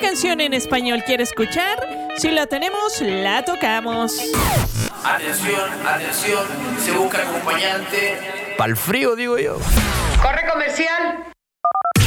canción en español quiere escuchar? Si la tenemos, la tocamos. Atención, atención, se busca acompañante. Pa'l frío, digo yo. Corre comercial.